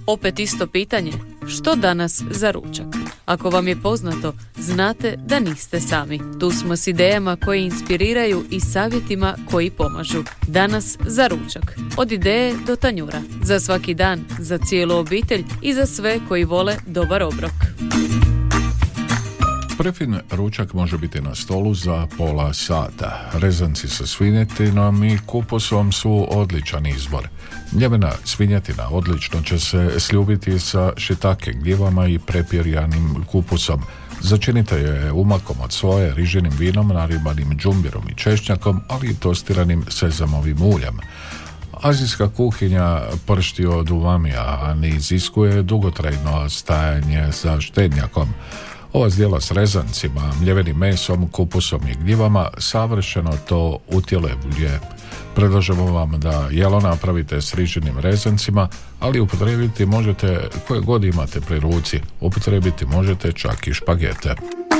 Opet isto pitanje, što danas za ručak? Ako vam je poznato, znate da niste sami. Tu smo s idejama koje inspiriraju i savjetima koji pomažu. Danas za ručak. Od ideje do tanjura. Za svaki dan, za cijelu obitelj i za sve koji vole dobar obrok. Prefin ručak može biti na stolu za pola sata. Rezanci sa svinjetinom i kupusom su odličan izbor. Mljevena svinjetina odlično će se sljubiti sa shiitake gljivama i prepirjanim kupusom. Začinite je umakom od soje, rižinim vinom, naribanim džumbirom i češnjakom, ali i tostiranim sezamovim uljem. Azijska kuhinja pršti od umamija, a ne iziskuje dugotrajno stajanje za štednjakom. Ova zdjela s rezancima, mljevenim mesom, kupusom i gljivama savršeno to utjelebljuje. Predlažemo vam da jelo napravite s rižinim rezancima, ali upotrijebiti možete koje god imate pri ruci. Upotrijebiti možete čak i špagete.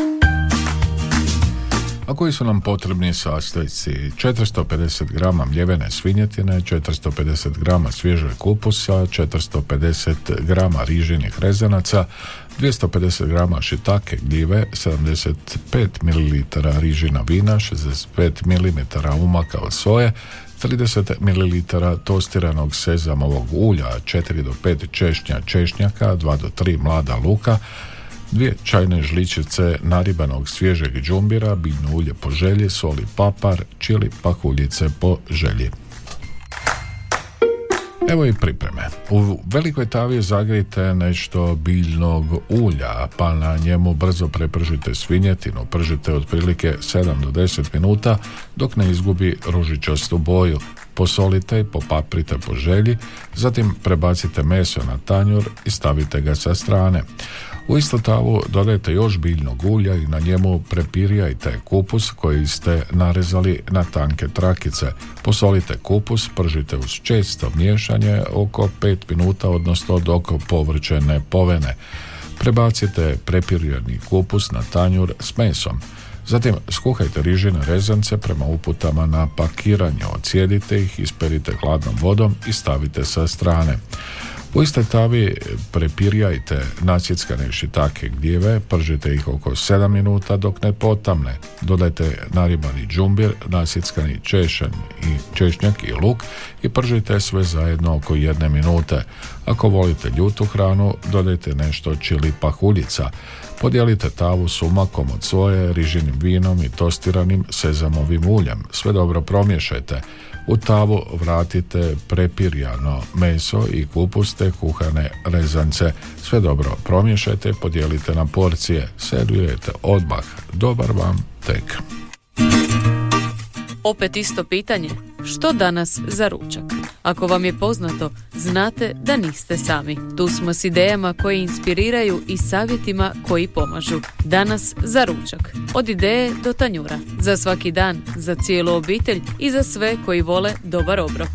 A koji su nam potrebni sastojci? 450 grama mljevene svinjetine, 450 grama svježeg kupusa, 450 grama rižinih rezanaca, 250 grama shiitake gljive, 75 ml rižina vina, 65 ml umaka od soje, 30 ml tostiranog sezamovog ulja, 4 do 5 češnja češnjaka, 2 do 3 mlada luka, 2 čajne žličice naribanog svježeg džumbira, biljno ulje po želji, sol i papar, čili pahuljice po želji. Evo i pripreme. U velikoj tavi zagrijte nešto biljnog ulja, pa na njemu brzo prepržite svinjetinu. Pržite otprilike 7 do 10 minuta dok ne izgubi ružičastu boju. Posolite i popaprite po želji, zatim prebacite meso na tanjur i stavite ga sa strane. U istu tavu dodajte još biljnog ulja i na njemu prepirjajte kupus koji ste narezali na tanke trakice. Posolite kupus, pržite uz često miješanje oko 5 minuta, odnosno dok povrće ne povene. Prebacite prepirjani kupus na tanjur s mesom. Zatim skuhajte rižine rezance prema uputama na pakiranje, ocijedite ih, isperite hladnom vodom i stavite sa strane. U istoj tavi prepirjajte nasjeckane shiitake gljive, pržite ih oko 7 minuta dok ne potamne. Dodajte naribani džumbir, nasjeckani češnjak i luk i pržite sve zajedno oko 1 minute. Ako volite ljutu hranu, dodajte nešto čili pahuljica. Podijelite tavu s umakom od soje, rižinim vinom i tostiranim sezamovim uljem. Sve dobro promiješajte. U tavu vratite prepirjano meso i kupus te kuhane rezance. Sve dobro promiješajte, podijelite na porcije. Servirajte odmah. Dobar vam tek. Opet isto pitanje, što danas za ručak? Ako vam je poznato, znate da niste sami. Tu smo s idejama koje inspiriraju i savjetima koji pomažu. Danas za ručak. Od ideje do tanjura. Za svaki dan, za cijelu obitelj i za sve koji vole dobar obrok.